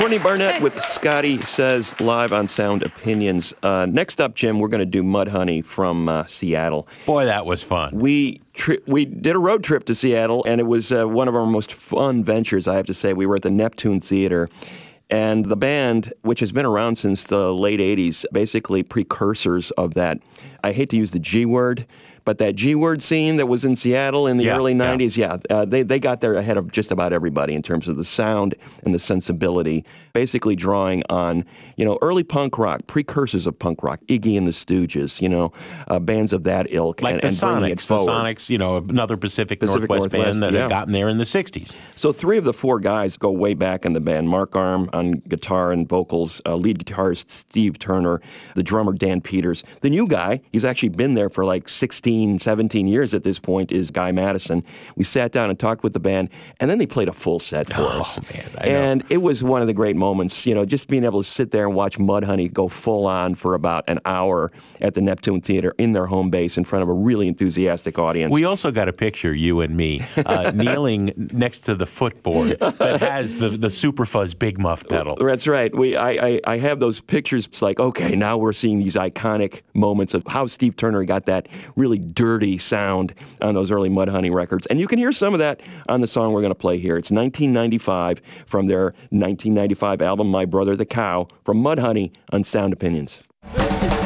Courtney Barnett with Scotty Says live on Sound Opinions. Next up, Jim, we're going to do Mudhoney from Seattle. Boy, that was fun. We did a road trip to Seattle, and it was one of our most fun ventures, I have to say. We were at the Neptune Theater. And the band, which has been around since the late 80s, basically precursors of that, I hate to use the G word, but that G word scene that was in Seattle in the early 90s, they got there ahead of just about everybody in terms of the sound and the sensibility, basically drawing on, early punk rock, precursors of punk rock, Iggy and the Stooges, bands of that ilk. Like and the bringing it Sonics. The forward. Sonics, another Pacific Northwest band that had gotten there in the 60s. So 3 of the 4 guys go way back in the band. Mark Arm on guitar and vocals, lead guitarist Steve Turner, the drummer Dan Peters. The new guy, he's actually been there for like 16, 17 years at this point, is Guy Madison. We sat down and talked with the band, and then they played a full set for us. Man, and it was one of the great moments, just being able to sit there and watch Mudhoney go full on for about an hour at the Neptune Theater in their home base in front of a really enthusiastic audience. We also got a picture, you and me, kneeling next to the footboard that has the Super Fuzz Big Muff pedal. That's right. I have those pictures. It's like, okay, now we're seeing these iconic moments of how Steve Turner got that really dirty sound on those early Mudhoney records. And you can hear some of that on the song we're going to play here. It's 1995 from their 1995 album, My Brother the Cow, from Mudhoney on Sound Opinions.